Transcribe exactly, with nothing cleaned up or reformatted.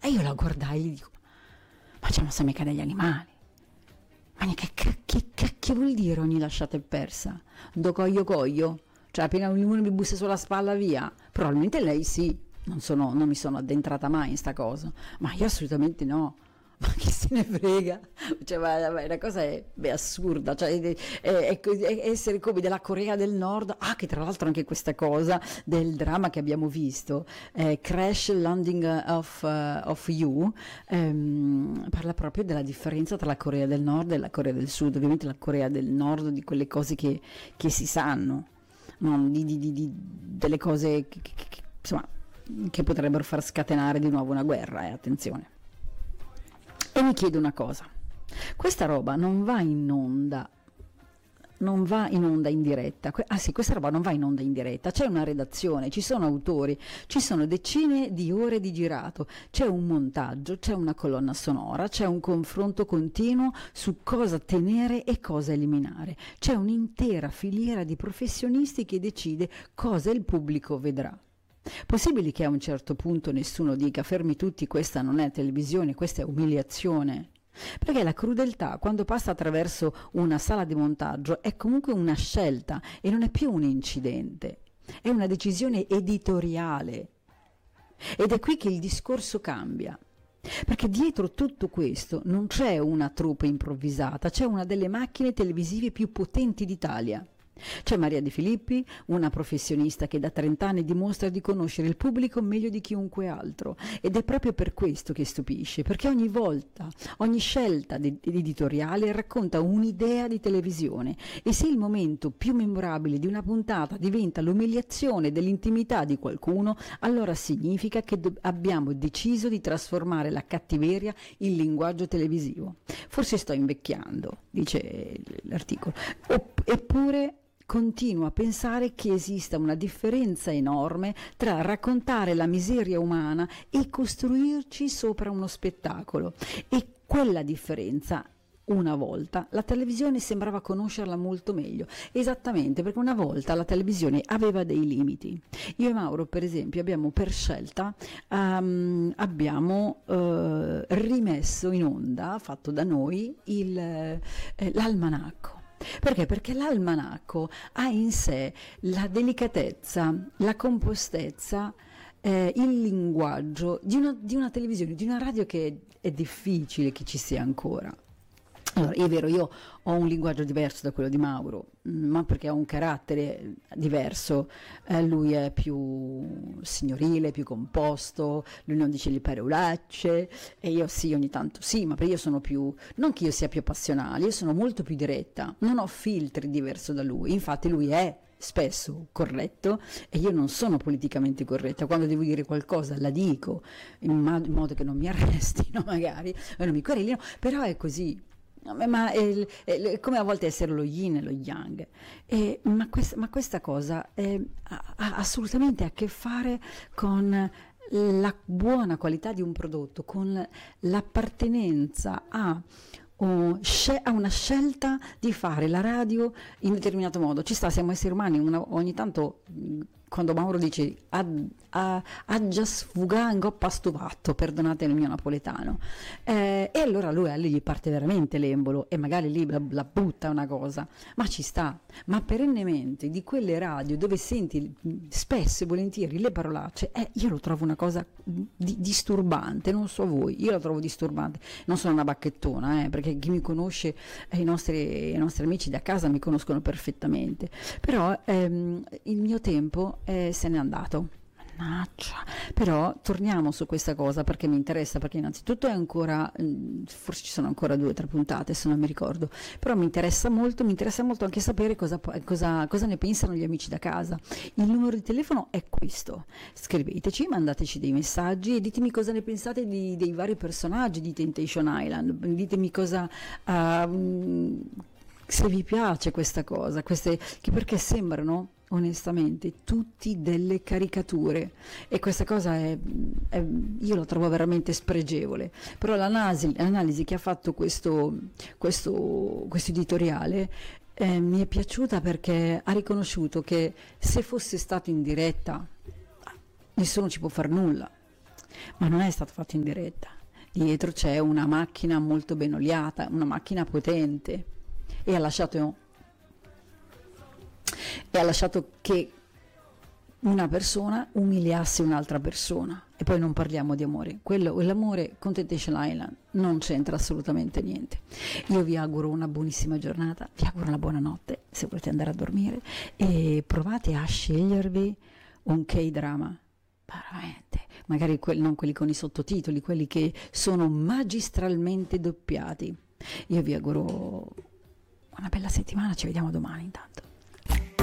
E io la guardai e gli dico, ma c'è, non sa mica degli animali. Ma che cacchio, che vuol dire ogni lasciata è persa? Do coglio coglio? Cioè appena uno mi bussa sulla spalla via? Probabilmente lei sì, non, sono, non mi sono addentrata mai in sta cosa, ma io assolutamente no. Ma chi se ne frega? Cioè, ma, ma la cosa è, beh, assurda, cioè, è, è, è essere come della Corea del Nord. Ah, che tra l'altro anche questa cosa del dramma che abbiamo visto, eh, Crash Landing of, uh, of You, ehm, parla proprio della differenza tra la Corea del Nord e la Corea del Sud. Ovviamente la Corea del Nord di quelle cose che, che si sanno, no? di, di, di, di, delle cose che, che, che, insomma, che potrebbero far scatenare di nuovo una guerra, eh, attenzione. E mi chiedo una cosa, questa roba non va in onda, non va in onda in diretta, ah sì, questa roba non va in onda in diretta, c'è una redazione, ci sono autori, ci sono decine di ore di girato, c'è un montaggio, c'è una colonna sonora, c'è un confronto continuo su cosa tenere e cosa eliminare, c'è un'intera filiera di professionisti che decide cosa il pubblico vedrà. Possibile che a un certo punto nessuno dica fermi tutti, questa non è televisione, questa è umiliazione? Perché la crudeltà, quando passa attraverso una sala di montaggio, è comunque una scelta e non è più un incidente, è una decisione editoriale. Ed è qui che il discorso cambia. Perché dietro tutto questo non c'è una troupe improvvisata, c'è una delle macchine televisive più potenti d'Italia. C'è Maria De Filippi, una professionista che da trent'anni dimostra di conoscere il pubblico meglio di chiunque altro, ed è proprio per questo che stupisce, perché ogni volta, ogni scelta di, di editoriale racconta un'idea di televisione, e se il momento più memorabile di una puntata diventa l'umiliazione dell'intimità di qualcuno, allora significa che do- abbiamo deciso di trasformare la cattiveria in linguaggio televisivo. Forse sto invecchiando, dice l'articolo, Opp- eppure continuo a pensare che esista una differenza enorme tra raccontare la miseria umana e costruirci sopra uno spettacolo, e quella differenza una volta la televisione sembrava conoscerla molto meglio, esattamente perché una volta la televisione aveva dei limiti. Io e Mauro, per esempio, abbiamo per scelta um, abbiamo uh, rimesso in onda, fatto da noi, il, eh, l'almanacco. Perché? Perché l'almanacco ha in sé la delicatezza, la compostezza, eh, il linguaggio di una, di una televisione, di una radio che è, è difficile che ci sia ancora. Allora, è vero, io ho un linguaggio diverso da quello di Mauro, ma perché ho un carattere diverso, eh, lui è più signorile, più composto, lui non dice le parolacce, e io sì, ogni tanto sì, ma perché io sono più, non che io sia più passionale, io sono molto più diretta, non ho filtri diverso da lui, infatti lui è spesso corretto e io non sono politicamente corretta, quando devo dire qualcosa la dico in, ma- in modo che non mi arrestino magari, o non mi querelino, però è così. Ma è, è come a volte essere lo yin e lo yang, e, ma, questa, ma questa cosa è, ha, ha assolutamente a che fare con la buona qualità di un prodotto, con l'appartenenza a, o, a una scelta di fare la radio in determinato modo. Ci sta, siamo esseri umani, una, ogni tanto quando Mauro dice aggia sfugà in goppa stuvatto, perdonate il mio napoletano, eh, e allora lui a lui gli parte veramente l'embolo e magari lì la, la butta una cosa, ma ci sta. Ma perennemente di quelle radio dove senti spesso e volentieri le parolacce, eh, io lo trovo una cosa di, disturbante, non so voi, io la trovo disturbante. Non sono una bacchettona, eh, perché chi mi conosce, eh, i, nostri, i nostri amici da casa mi conoscono perfettamente, però ehm, il mio tempo eh, se n'è andato. Mannaggia. Però torniamo su questa cosa perché mi interessa, perché innanzitutto è ancora, forse ci sono ancora due o tre puntate se non mi ricordo, però mi interessa molto, mi interessa molto anche sapere cosa, cosa, cosa ne pensano gli amici da casa. Il numero di telefono è questo, scriveteci, mandateci dei messaggi e ditemi cosa ne pensate di, dei vari personaggi di Temptation Island, ditemi cosa... Uh, se vi piace questa cosa, queste, che perché sembrano onestamente tutti delle caricature, e questa cosa è, è io la trovo veramente spregevole. Però l'analisi, l'analisi che ha fatto questo, questo, questo editoriale eh, mi è piaciuta, perché ha riconosciuto che se fosse stato in diretta nessuno ci può far nulla, ma non è stato fatto in diretta. Dietro c'è una macchina molto ben oliata, una macchina potente, e ha lasciato, e ha lasciato che una persona umiliasse un'altra persona. E poi non parliamo di amore, quello, l'amore con Temptation Island non c'entra assolutamente niente. Io vi auguro una buonissima giornata, vi auguro una buona notte se volete andare a dormire, e provate a scegliervi un K-drama, veramente, magari quelli, non quelli con i sottotitoli, quelli che sono magistralmente doppiati. Io vi auguro una bella settimana, ci vediamo domani intanto.